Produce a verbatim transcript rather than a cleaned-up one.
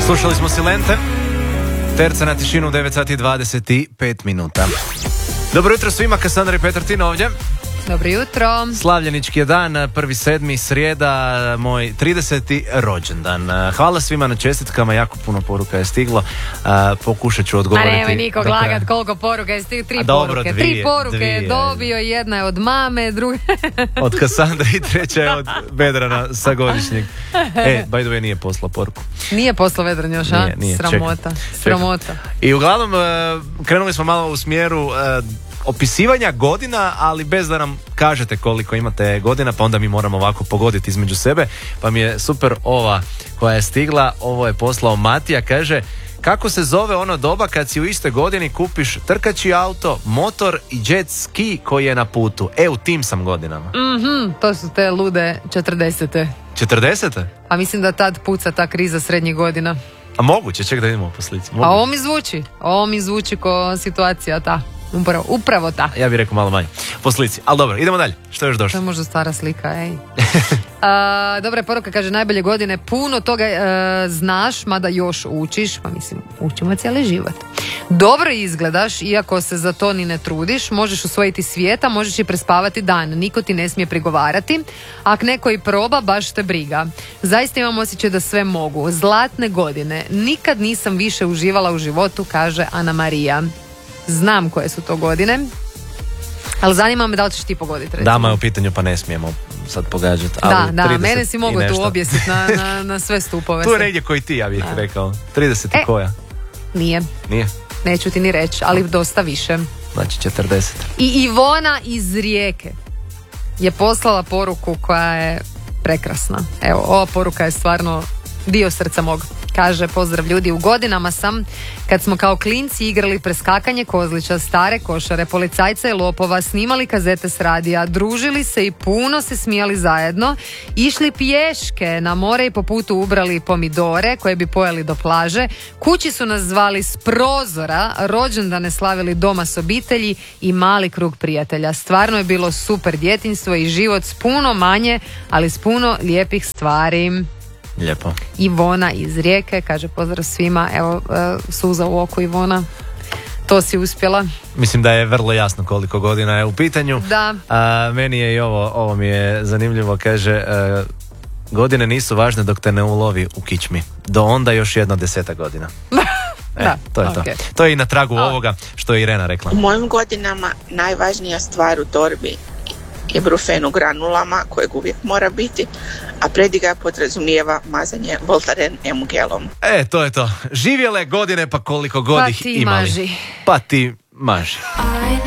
Slušali smo Silente, Terca na tišinu, devet sati i dvadeset pet minuta. Dobro jutro svima, Kasandra i Petar ovdje. Dobro jutro. Slavljenički je dan, prvi sedmi, srijeda, moj trideseti rođendan. Hvala svima na čestitkama, jako puno poruka je stiglo. Pokušat ću odgovoriti. A nemoj nikog lagat koliko poruka je stiglo. Tri dobro, poruke. Dvije, Tri poruke dvije. je dobio, jedna je od mame, druga od Kasandre i treća je od Vedrana sa godišnjeg. E, by the way, nije poslao poruku. Nije poslao Vedran još, a? Nije, nije. Sramota. Čekam. Sramota. Čekam. I uglavnom, krenuli smo malo u smjeru opisivanja godina, ali bez da nam kažete koliko imate godina, pa onda mi moramo ovako pogoditi između sebe. Pa mi je super ova koja je stigla, ovo je poslao Matija, kaže: kako se zove ono doba kad si u istoj godini kupiš trkači auto, motor i jet ski koji je na putu? E, u tim sam godinama. Mhm, to su te lude četrdesete. četrdesete? A mislim da tad puca ta kriza srednjih godina. A moguće, ček da vidimo po slici. A ovo mi zvuči, ovo mi zvuči ko situacija ta. Upravo, upravo ta. Ja bih rekao malo manje po slici, ali dobro, idemo dalje. Što je još došlo? To je možda stara slika, ej. A, dobra je poruka, kaže: najbolje godine, puno toga e, znaš, mada još učiš, pa mislim, učimo cijeli život. Dobro izgledaš, iako se za to ni ne trudiš, možeš usvojiti svijeta, možeš i prespavati dan, niko ti ne smije prigovarati, ak neko i proba, baš te briga. Zaista imam osjećaj da sve mogu. Zlatne godine, nikad nisam više uživala u životu, kaže Ana Marija. Znam koje su to godine, ali zanima me da li ćeš ti pogoditi. Recimo. Dama je u pitanju, pa ne smijemo sad pogađati. Da, da, mene si mogu tu objesiti na, na, na sve stupove. Tu je negdje koji ti, ja bih da. rekao. trideset e, koja? Nije. Nije? Neću ti ni reći, ali dosta više. Znači četrdeset. I Ivona iz Rijeke je poslala poruku koja je prekrasna. Evo, ova poruka je stvarno dio srca mog. Kaže: pozdrav ljudi, u godinama sam kad smo kao klinci igrali preskakanje kozlića, stare košare, policajca i lopova, snimali kazete s radija, družili se i puno se smijali zajedno, išli pješke na more i po putu ubrali pomidore koje bi pojeli do plaže, kući su nas zvali s prozora, rođendane slavili doma s obitelji i mali krug prijatelja. Stvarno je bilo super djetinjstvo i život s puno manje, ali s puno lijepih stvari. Lijepo. Ivona iz Rijeke kaže: pozdrav svima. Evo, suza u oku, Ivona. To si uspjela. Mislim da je vrlo jasno koliko godina je u pitanju. Da. A, meni je i ovo, ovo mi je zanimljivo, kaže: a, godine nisu važne dok te ne ulovi u kičmi. Do onda još jedno deseta godina. E, da, to je okay. to. To je i na tragu oh. ovoga što je Irena rekla. U mojim godinama najvažnija stvar u torbi je brufen u granulama, kojeg uvijek mora biti, a prediga podrazumijeva mazanje Voltaren M gelom. E, to je to. Živjele godine, pa koliko god pa ih imali. Maži. Pa ti maži.